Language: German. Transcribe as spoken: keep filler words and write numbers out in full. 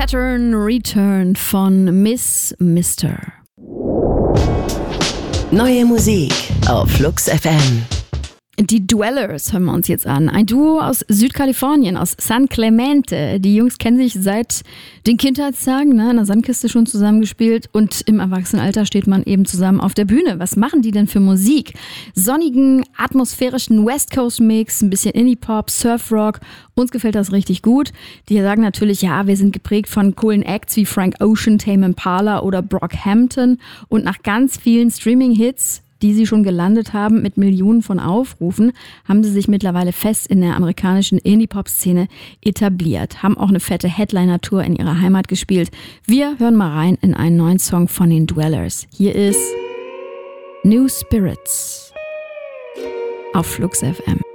Saturn Return von Miss Mister. Neue Musik auf Flux F M. Die Dwellers hören wir uns jetzt an. Ein Duo aus Südkalifornien, aus San Clemente. Die Jungs kennen sich seit den Kindheitstagen, ne, in der Sandkiste schon zusammengespielt und im Erwachsenenalter steht man eben zusammen auf der Bühne. Was machen die denn für Musik? Sonnigen, atmosphärischen West Coast Mix, ein bisschen Indie-Pop, Surf-Rock. Uns gefällt das richtig gut. Die sagen natürlich, ja, wir sind geprägt von coolen Acts wie Frank Ocean, Tame Impala oder Brockhampton und nach ganz vielen Streaming-Hits, die sie schon gelandet haben mit Millionen von Aufrufen, haben sie sich mittlerweile fest in der amerikanischen Indie-Pop-Szene etabliert, haben auch eine fette Headliner-Tour in ihrer Heimat gespielt. Wir hören mal rein in einen neuen Song von den Dwellers. Hier ist New Spirits auf Flux F M.